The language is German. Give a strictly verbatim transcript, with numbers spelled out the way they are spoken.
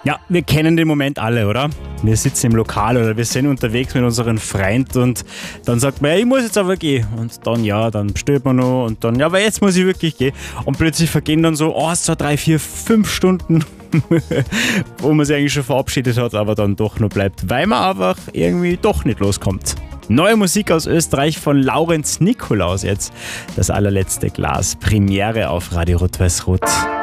Ja, wir kennen den Moment alle, oder? Wir sitzen im Lokal oder wir sind unterwegs mit unseren Freunden und dann sagt man, ja, ich muss jetzt aber gehen. Und dann, ja, dann bestellt man noch und dann, ja, aber jetzt muss ich wirklich gehen. Und plötzlich vergehen dann so, oh, so drei, vier, fünf Stunden, wo man sich eigentlich schon verabschiedet hat, aber dann doch noch bleibt, weil man einfach irgendwie doch nicht loskommt. Neue Musik aus Österreich von Laurenz Nikolaus jetzt. Das allerletzte Glas. Premiere auf Radio Rot-Weiß Rot.